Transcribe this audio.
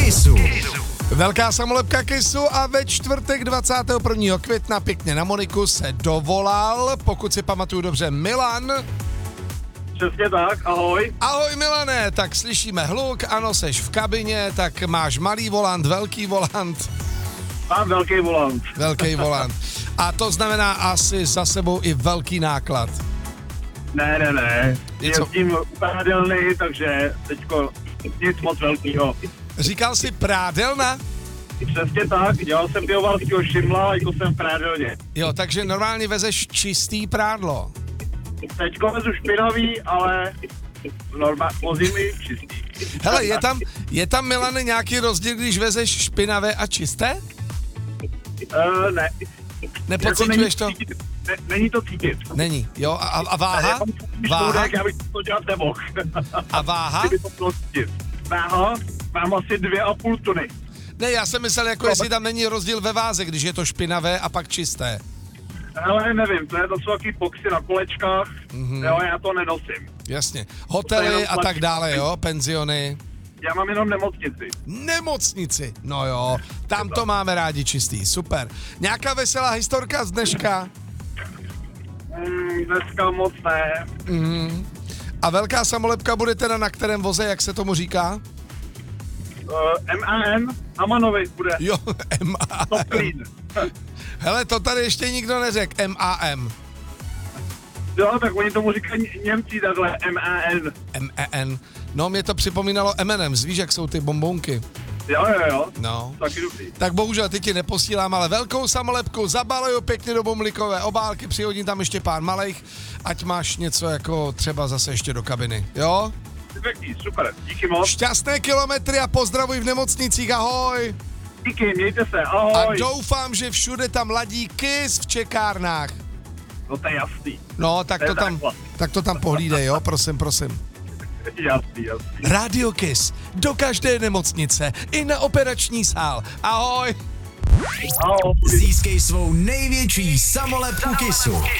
Kissu. Velká samolepka Kissu a ve čtvrtek 21. května pěkně na Moniku se dovolal, pokud si pamatuju dobře, Milan. Přesně tak, ahoj. Ahoj Milane, tak slyšíme hluk, ano, seš v kabině, tak máš malý volant, velký volant. Mám velký volant. Velký volant. A to znamená asi za sebou i velký náklad. Ne. Něco- Jezdím pradelný, takže teďko nic moc velkýho. Říkal jsi prádelna? Přesně tak, dělal jsem pivovarskýho šimla, jako jsem v prádelně. Jo, takže normálně vezeš čistý prádlo. Teďko vezu špinavý, ale vozím i čistý. Hele, je tam Milane nějaký rozdíl, když vezeš špinavé a čisté? Ne. Nepociťuješ to? Není to cítit. Není, jo, a váha? Váha? Váha? Já bych to dělat nemohl. A váha? Kdyby to bylo cítit. Váha? Mám asi 2,5 tuny. Ne, já jsem myslel, jako jestli tam není rozdíl ve váze, když je to špinavé a pak čisté. Ale nevím, to jsou taky boxy na kolečkách, jo, já to nenosím. Jasně. Hotely a tak dále, jo, penziony. Já mám jenom nemocnici. Nemocnici, no jo, tam to máme rádi čistý, super. Nějaká veselá historka z dneška? Dneska moc ne. A velká samolepka bude teda na kterém voze, jak se tomu říká? MAN, Amanovi bude. Jo, Top MAM. clean. Hele, to tady ještě nikdo neřekl, MAM. Jo, tak oni tomu říkají Němci takhle, MAN. MAN. No, mě to připomínalo M&M's, víš, jak jsou ty bombonky. Jo, No. taky dobrý. Tak bohužel ty ti neposílám, ale velkou samolepku zabaluju pěkně do bumlikové obálky, přihodím tam ještě pár malejch, ať máš něco jako třeba zase ještě do kabiny, jo? Pěkný, super, díky moc. Šťastné kilometry a pozdravuj v nemocnicích, ahoj! Díky, mějte se, A ahoj. doufám, že všude tam ladí Kiss v čekárnách. No to je jasný. No, tak to tam pohlídej, jo, prosím. Jasný. Radio Kiss, do každé nemocnice, i na operační sál. Ahoj! Ahoj. Získej svou největší samolepku Kissu.